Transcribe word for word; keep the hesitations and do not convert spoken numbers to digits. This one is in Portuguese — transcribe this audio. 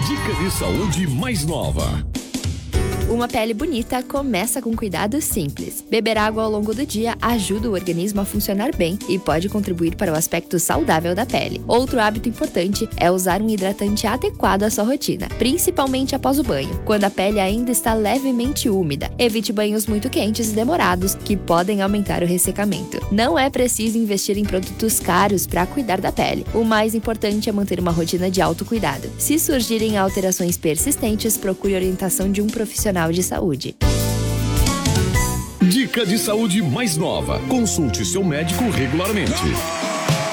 Dica de saúde mais nova. Uma pele bonita começa com cuidados simples. Beber água ao longo do dia ajuda o organismo a funcionar bem e pode contribuir para o aspecto saudável da pele. Outro hábito importante é usar um hidratante adequado à sua rotina, principalmente após o banho, quando a pele ainda está levemente úmida. Evite banhos muito quentes e demorados, que podem aumentar o ressecamento. Não é preciso investir em produtos caros para cuidar da pele. O mais importante é manter uma rotina de autocuidado. Se surgirem alterações persistentes, procure orientação de um profissional de saúde. Dica de saúde mais nova. Consulte seu médico regularmente.